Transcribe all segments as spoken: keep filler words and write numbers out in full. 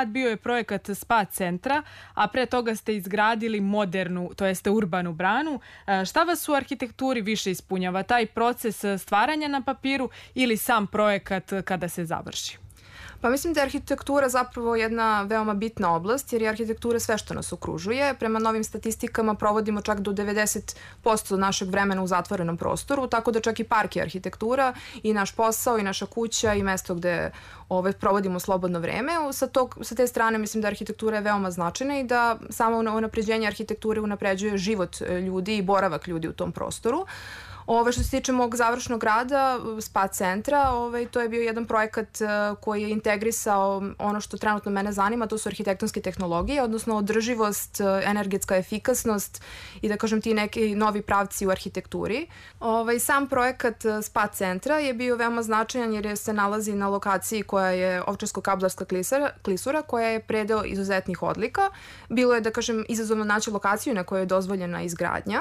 rad bio je projekat spa centra, a pre toga ste izgradili modernu, to jeste urbanu branu. Šta vas u arhitekturi više ispunjava? Taj proces stvaranja na papiru ili sam projekat kada se završi? Pa mislim da je arhitektura zapravo jedna veoma bitna oblast, jer je arhitektura sve što nas okružuje. Prema novim statistikama provodimo čak do devedeset posto našeg vremena u zatvorenom prostoru, tako da čak i park je arhitektura i naš posao i naša kuća i mesto gde ove, provodimo slobodno vreme. Sa, tog, sa te strane mislim da arhitektura je veoma značajna i da samo unapređenje arhitekture unapređuje život ljudi i boravak ljudi u tom prostoru. Ove, što se tiče mog završnog rada, spa centra, ove, to je bio jedan projekat koji je integrisao ono što trenutno mene zanima, to su arhitektonske tehnologije, odnosno održivost, energetska efikasnost i da kažem ti neki novi pravci u arhitekturi. Ove, sam projekat spa centra je bio veoma značajan jer se nalazi na lokaciji koja je Ovčarsko-Kablarska klisura, koja je predeo izuzetnih odlika. Bilo je, da kažem, izazovno naći lokaciju na kojoj je dozvoljena izgradnja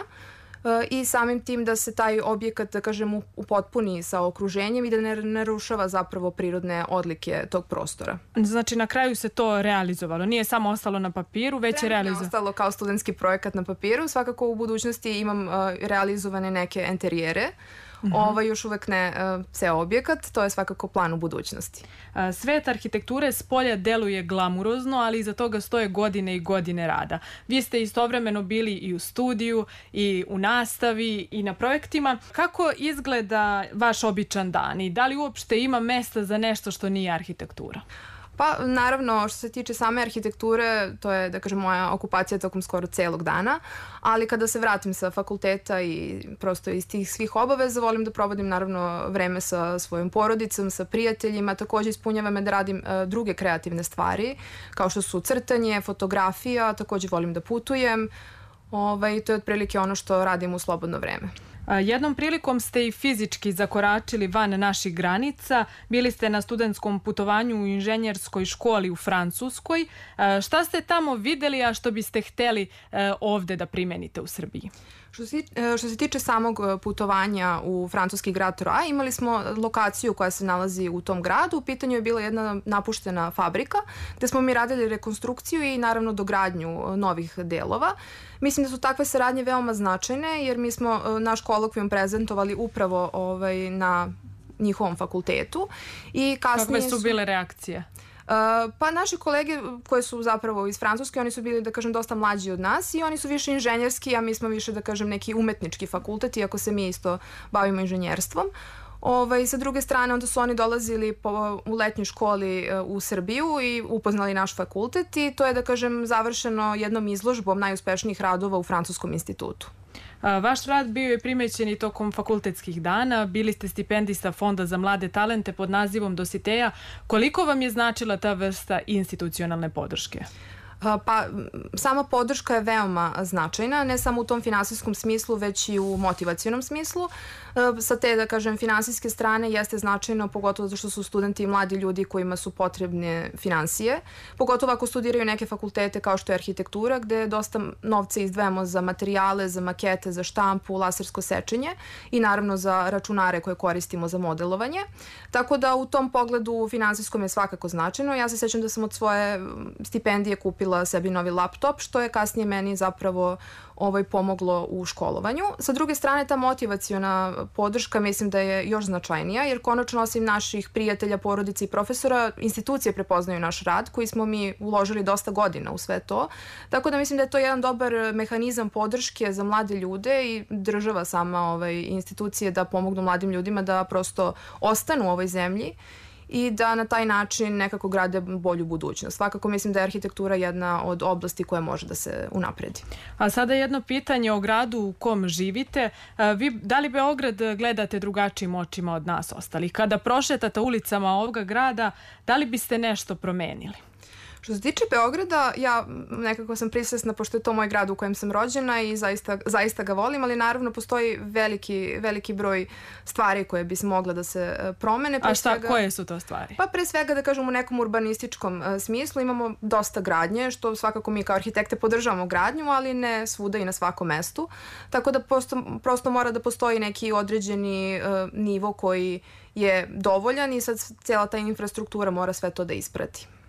i samim tim da se taj objekat, da kažem, upotpuni sa okruženjem i da ne narušava zapravo prirodne odlike tog prostora. Znači, na kraju se to realizovalo, nije samo ostalo na papiru, već je realizovalo. Ostalo kao studentski projekat na papiru, svakako u budućnosti imam uh, realizovane neke enterijere. Mm-hmm. Ovo još uvek ne uh, ceo objekat, to je svakako plan u budućnosti. Svet arhitekture s polja deluje glamurozno, ali iza toga stoje godine i godine rada. Vi ste istovremeno bili i u studiju, i u nastavi, i na projektima. Kako izgleda vaš običan dan i da li uopšte ima mesta za nešto što nije arhitektura? Pa naravno, što se tiče same arhitekture, to je, da kažem, moja okupacija tokom skoro celog dana, ali kada se vratim sa fakulteta i prosto iz tih svih obaveza, volim da provodim naravno vreme sa svojom porodicom, sa prijateljima, takođe ispunjava me da radim uh, druge kreativne stvari, kao što su crtanje, fotografija, takođe volim da putujem, ovaj, to je otprilike ono što radim u slobodno vreme. Jednom prilikom ste i fizički zakoračili van naših granica, bili ste na studentskom putovanju u inženjerskoj školi u Francuskoj. Šta ste tamo videli, a što biste hteli ovde da primenite u Srbiji? Što se, što se tiče samog putovanja u francuski grad Troyes, imali smo lokaciju koja se nalazi u tom gradu. U pitanju je bila jedna napuštena fabrika gde smo mi radili rekonstrukciju i naravno dogradnju novih delova. Mislim da su takve saradnje veoma značajne jer mi smo naš kolokvijum prezentovali upravo ovaj, na njihovom fakultetu. I kasnije Kakve su bile reakcije? Uh, pa naši kolege koji su zapravo iz Francuske, oni su bili, da kažem, dosta mlađi od nas i oni su više inženjerski, a mi smo više, da kažem, neki umetnički fakultet, iako se mi isto bavimo inženjerstvom. Ovaj, sa druge strane, onda su oni dolazili po, u letnjoj školi uh, u Srbiju i upoznali naš fakultet i to je, da kažem, završeno jednom izložbom najuspešnijih radova u Francuskom institutu. Vaš rad bio je primećen i tokom fakultetskih dana, bili ste stipendista Fonda za mlade talente pod nazivom Dositeja. Koliko vam je značila ta vrsta institucionalne podrške? Pa, sama podrška je veoma značajna, ne samo u tom finansijskom smislu, već i u motivacionom smislu. Sa te, da kažem, finansijske strane jeste značajno, pogotovo zato što su studenti i mladi ljudi kojima su potrebne finansije, pogotovo ako studiraju neke fakultete kao što je arhitektura, gde dosta novca izdvajamo za materijale, za makete, za štampu, lasersko sečenje i naravno za računare koje koristimo za modelovanje. Tako da u tom pogledu finansijskom je svakako značajno. Ja se sećam da sam od svoje stipendije kupila sebi novi laptop, što je kasnije meni zapravo ovaj, pomoglo u školovanju. Sa druge strane, ta motivaciona podrška mislim da je još značajnija, jer konačno osim naših prijatelja, porodica i profesora, institucije prepoznaju naš rad, koji smo mi uložili dosta godina u sve to. Tako da mislim da je to jedan dobar mehanizam podrške za mlade ljude i država sama ovaj, institucije da pomognu mladim ljudima da prosto ostanu u ovoj zemlji i da na taj način nekako grade bolju budućnost. Svakako mislim da je arhitektura jedna od oblasti koja može da se unapredi. A sada jedno pitanje o gradu u kom živite. Vi, da li Beograd gledate drugačijim očima od nas ostalih? Kada prošetate ulicama ovoga grada, da li biste nešto promenili? Što se tiče Beograda, ja nekako sam prisvesna, pošto je to moj grad u kojem sam rođena i zaista, zaista ga volim, ali naravno postoji veliki, veliki broj stvari koje bi se mogla da se promene. A šta, svega, koje su to stvari? Pa pre svega, da kažem, u nekom urbanističkom uh, smislu imamo dosta gradnje, što svakako mi kao arhitekte podržavamo gradnju, ali ne svuda i na svakom mestu. Tako da prosto, prosto mora da postoji neki određeni uh, nivo koji je dovoljan i sad cijela ta infrastruktura mora sve to da isprati.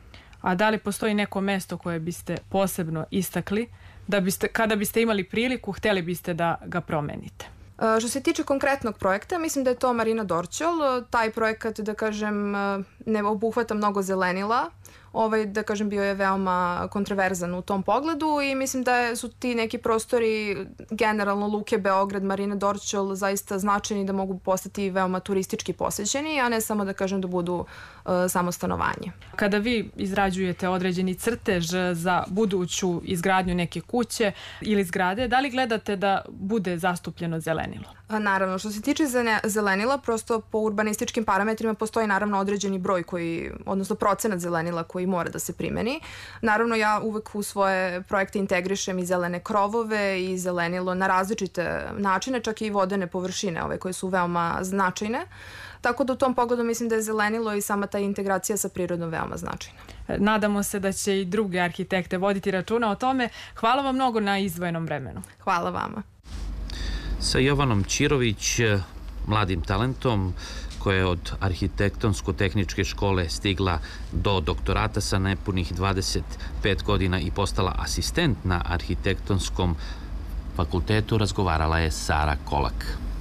A da li postoji neko mesto koje biste posebno istakli, da biste, kada biste imali priliku, hteli biste da ga promenite? Što se tiče konkretnog projekta, mislim da je to Marina Dorćol. Taj projekat, da kažem, ne obuhvata mnogo zelenila. Ovaj, da kažem, bio je veoma kontroverzan u tom pogledu i mislim da su ti neki prostori, generalno Luke Beograd, Marina Dorćol, zaista značajni da mogu postati veoma turistički posećeni, a ne samo, da kažem, da budu uh, samo stanovanje. Kada vi izrađujete određeni crtež za buduću izgradnju neke kuće ili zgrade, da li gledate da bude zastupljeno zelenilo? A, naravno, što se tiče zelenila, prosto po urbanističkim parametrima postoji naravno određeni broj koji, odnosno procenat zelenila koji mora da se primeni. Naravno, ja uvek u svoje projekte integrišem i zelene krovove i zelenilo na različite načine, čak i vodene površine, ove koje su veoma značajne. Tako da u tom pogledu mislim da je zelenilo i sama ta integracija sa prirodom veoma značajna. Nadamo se da će i druge arhitekte voditi računa o tome. Hvala vam mnogo na izdvojenom vremenu. Hvala vama. Sa Jovanom Ćirović, mladim talentom, koja je od arhitektonsko-tehničke škole stigla do doktorata sa nepunih dvadeset pet godina i postala asistent na arhitektonskom fakultetu, razgovarala je Sara Kolak.